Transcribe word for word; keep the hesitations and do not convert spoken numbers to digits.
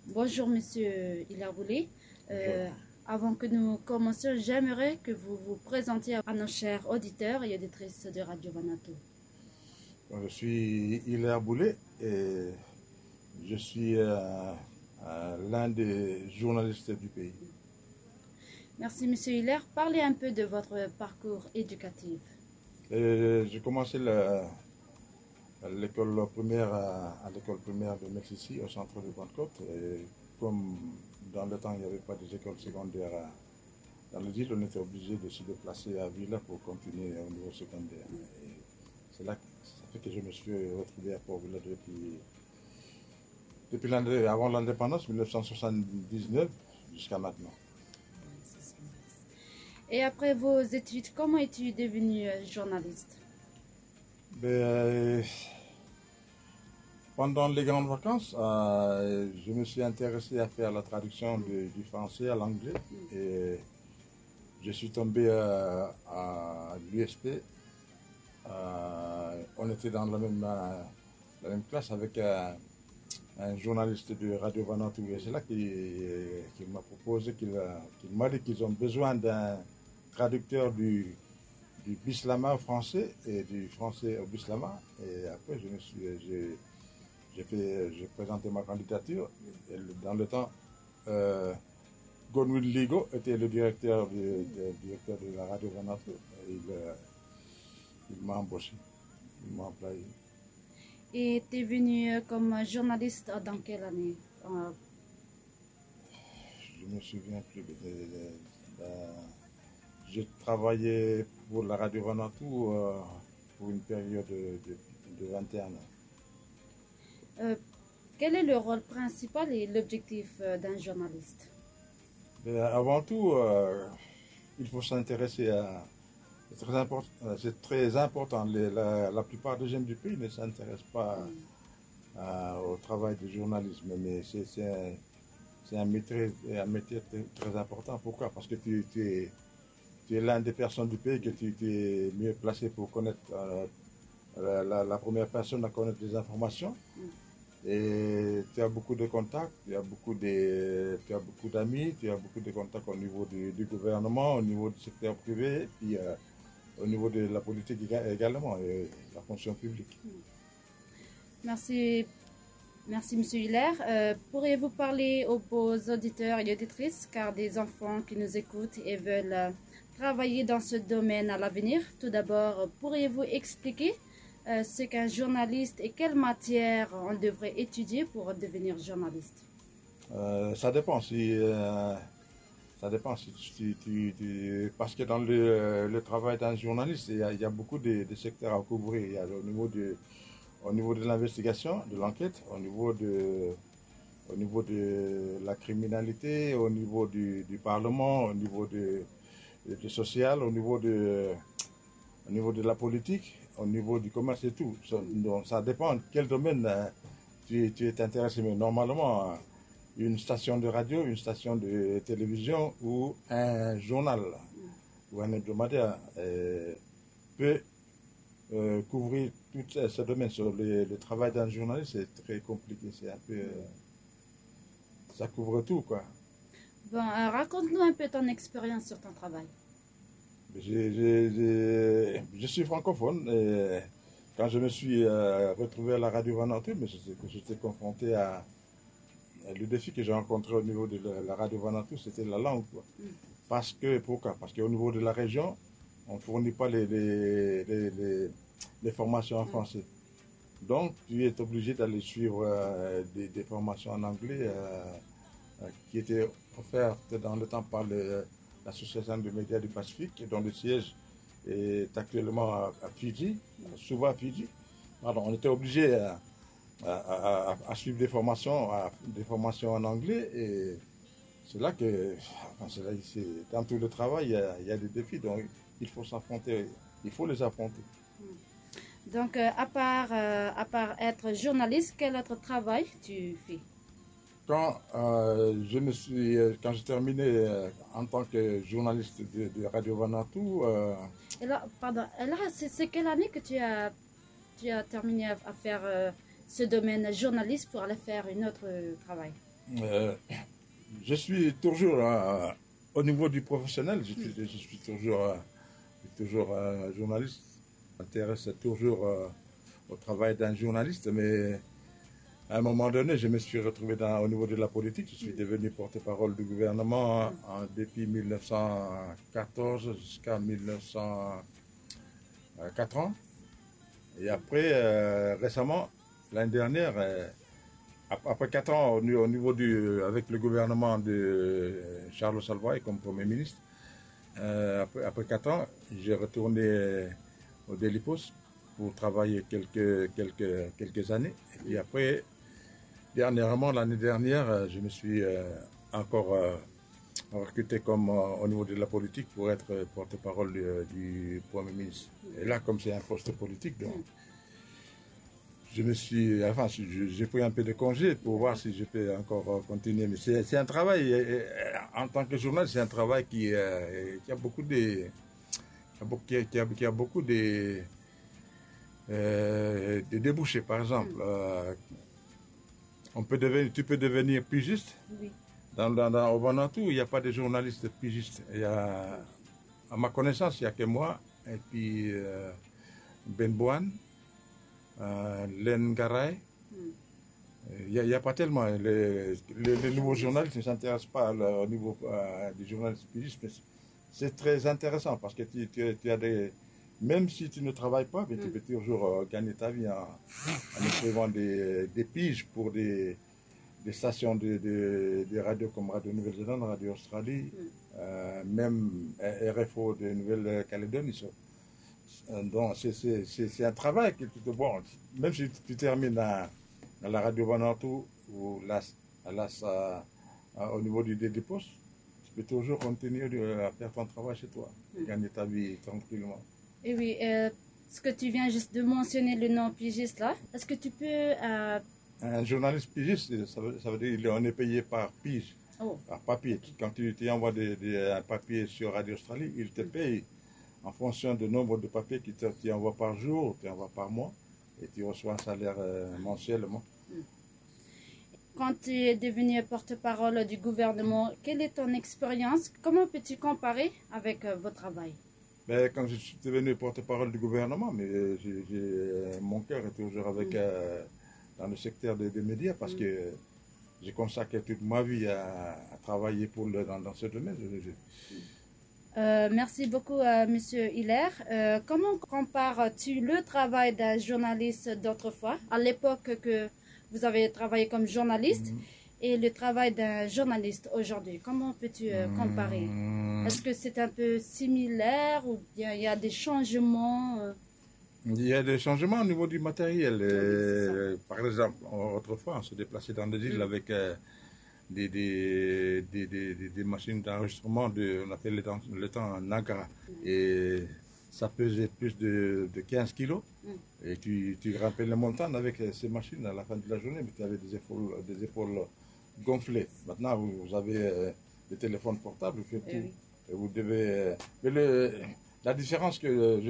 Bonjour Monsieur Hilaire Boulay. Euh, avant que nous commencions, j'aimerais que vous vous présentiez à nos chers auditeurs et auditrices de Radio Vanuatu. Je suis Hilaire Boulay et je suis euh, euh, l'un des journalistes du pays. Merci Monsieur Hilaire. Parlez un peu de votre parcours éducatif. J'ai commencé l'école primaire à, à l'école primaire de Mexici, au centre de Pentecôte. Et comme dans le temps il n'y avait pas d'école secondaire dans les îles, on était obligé de se déplacer à Villa pour continuer au niveau secondaire. C'est là que ça fait que je me suis retrouvé à Port-Villa depuis, depuis avant l'indépendance, mille neuf cent soixante-dix-neuf, jusqu'à maintenant. Et après vos études, comment es-tu devenu journaliste? Ben, euh, pendant les grandes vacances, euh, je me suis intéressé à faire la traduction de, du français à l'anglais. Et je suis tombé euh, à l'U S P. Euh, on était dans la même, euh, la même classe avec euh, un journaliste de Radio Vanuatu. Et c'est là qu'il qu'il m'a proposé, qu'il qu'il m'a dit qu'ils ont besoin d'un traducteur du, du bislama au français et du français au bislama. Et après, je me suis, j'ai, j'ai fait, j'ai présenté ma candidature. Et dans le temps, euh, Godwin Ligo était le directeur de, de, directeur de la Radio Vanuatu. Il, euh, il m'a embauché, il m'a employé. Et tu es venu comme journaliste dans quelle année? Je ne me souviens plus. De, de, de, de, J'ai travaillé pour la Radio Vanuatu euh, pour une période de, de, de vingt et un ans. Euh, quel est le rôle principal et l'objectif euh, d'un journaliste? Mais avant tout, euh, il faut s'intéresser à... C'est très important. C'est très important. Les, la, la plupart des jeunes du pays ne s'intéressent pas mm. à, au travail du journalisme, mais c'est un, un métier, un métier très, très important. Pourquoi? Parce que tu, tu es... Tu es l'un des personnes du pays que tu, tu es mieux placé pour connaître euh, la, la, la première personne à connaître des informations. Mm. Et tu as beaucoup de contacts, tu as beaucoup de, tu as beaucoup d'amis, tu as beaucoup de contacts au niveau du, du gouvernement, au niveau du secteur privé, et puis euh, au niveau de la politique également, et la fonction publique. Mm. Merci. Merci, M. Hilaire. Euh, Pourriez-vous parler aux beaux auditeurs et auditrices, car des enfants qui nous écoutent et veulent euh, travailler dans ce domaine à l'avenir? Tout d'abord, pourriez-vous expliquer euh, ce qu'un journaliste et quelle matière on devrait étudier pour devenir journaliste? euh, Ça dépend. Si, euh, ça dépend si tu, tu, tu, parce que dans le, le travail d'un journaliste, il y, a, il y a beaucoup de, de secteurs à couvrir. Il y a au niveau de Au niveau de l'investigation, de l'enquête, au niveau de, au niveau de la criminalité, au niveau du, du Parlement, au niveau de, de, de social, au niveau de, au niveau de la politique, au niveau du commerce et tout. Ça, donc, ça dépend de quel domaine euh, tu, tu es intéressé. Mais normalement, une station de radio, une station de télévision ou un journal ou un hebdomadaire euh, peut Euh, couvrir tout ce domaine. Sur le, le travail d'un journaliste, c'est très compliqué. C'est un peu, euh, ça couvre tout, quoi. Bon, euh, raconte-nous un peu ton expérience sur ton travail. J'ai, j'ai, j'ai, je suis francophone et quand je me suis euh, retrouvé à la Radio Vanuatu, mais j'étais confronté à, à le défi que j'ai rencontré au niveau de la, la Radio Vanuatu, c'était la langue, quoi. Mm. Parce que, pourquoi? Parce qu'au niveau de la région, on ne fournit pas les, les, les, les, les formations en français. Donc, tu es obligé d'aller suivre euh, des, des formations en anglais euh, euh, qui étaient offertes dans le temps par l'Association des médias du Pacifique, dont le siège est actuellement à, à Fidji, souvent à Fidji. Pardon, on était obligé à, à, à, à suivre des formations, à, des formations en anglais. Et c'est là que, enfin, là, dans tout le travail, il y a, il y a des défis. Donc, il faut s'affronter, il faut les affronter. Donc, euh, à part, euh, à part être journaliste, quel autre travail tu fais? Quand euh, je me suis, quand j'ai terminé euh, en tant que journaliste de, de Radio Vanuatu. Euh, et là, pardon, c'est quelle année que tu as, tu as terminé à, à faire euh, ce domaine journaliste pour aller faire un autre euh, travail? Euh, je suis toujours euh, au niveau du professionnel, je, suis- je suis toujours, euh, toujours euh, journaliste. Je m'intéresse toujours euh, au travail d'un journaliste, mais à un moment donné, je me suis retrouvé dans, au niveau de la politique. Je suis devenu porte-parole du gouvernement en, depuis mille neuf cent quatorze jusqu'à mille neuf cent quatre ans. Et après, euh, récemment, l'année dernière, euh, après quatre ans au, au niveau du, avec le gouvernement de Charles Salvaille comme Premier ministre, euh, après, après quatre ans, j'ai retourné au Daily Post pour travailler quelques, quelques, quelques années. Et puis après, dernièrement, l'année dernière, je me suis euh, encore euh, recruté comme euh, au niveau de la politique pour être porte-parole du, du Premier ministre. Et là, comme c'est un poste politique, donc, je me suis, enfin, j'ai pris un peu de congé pour voir si je peux encore continuer. Mais c'est un travail, en tant que journaliste, c'est un travail qui, euh, qui a beaucoup de, qui a, qui a, qui a beaucoup de, euh, de débouchés. Par exemple, euh, on peut devenir, tu peux devenir pigiste. Oui. Dans, dans, dans, au Vanuatu, il n'y a pas de journalistes pigistes. Il y a, à ma connaissance, il n'y a que moi et puis euh, Ben Bouane. Euh, Len Garay, il n'y a, a pas tellement. Les, les, les nouveaux journalistes ne s'intéressent pas là, au niveau euh, des journalistes pigistes, mais c'est très intéressant parce que tu, tu, tu as des. Même si tu ne travailles pas, mais tu peux toujours euh, gagner ta vie en, en écrivant des, des piges pour des, des stations de, de, de radio comme Radio Nouvelle-Zélande, Radio Australie, euh, même R F O de Nouvelle-Calédonie. Donc, c'est un travail que tu te vois. Même si tu termines à, à la radio Vanuatu ou là, à la, à, à, au niveau du Daily Post, tu peux toujours continuer à faire ton travail chez toi, mm. gagner ta vie tranquillement. Et oui, euh, ce que tu viens juste de mentionner, le nom pigiste là, est-ce que tu peux... Euh... Un journaliste pigiste, ça veut, ça veut dire qu'on est payé par pige, oh. par papier. Quand tu, tu envoies des, des, un papier sur Radio Australie, il te paye en fonction du nombre de papiers que tu envoies par jour, tu envoies par mois, et tu reçois un salaire euh, mensuellement. Quand tu es devenu porte-parole du gouvernement, quelle est ton expérience? Comment peux-tu comparer avec euh, votre travail? Ben, quand je suis devenu porte-parole du gouvernement, mais euh, j ai, j ai, euh, mon cœur est toujours avec, mm. euh, dans le secteur des, des médias, parce mm. que euh, j'ai consacré toute ma vie à, à travailler pour le, dans, dans ce domaine. Je, je, Euh, merci beaucoup, euh, Monsieur Hilaire. Euh, comment compares-tu le travail d'un journaliste d'autrefois, à l'époque que vous avez travaillé comme journaliste, mmh. et le travail d'un journaliste aujourd'hui? Comment peux-tu euh, comparer? Mmh. Est-ce que c'est un peu similaire ou bien il y a des changements? euh... Il y a des changements au niveau du matériel. Euh, par exemple, autrefois, on se déplaçait dans des îles mmh. avec... Euh, Des, des, des, des, des machines d'enregistrement, de, on appelle le temps, le temps Nagra. Et ça pesait plus de, de quinze kilos. Et tu, tu grimpais les montagnes avec ces machines à la fin de la journée, mais tu avais des épaules, des épaules gonflées. Maintenant, vous avez euh, des téléphones portables, vous faites tout. Et vous devez. Mais le, la différence que je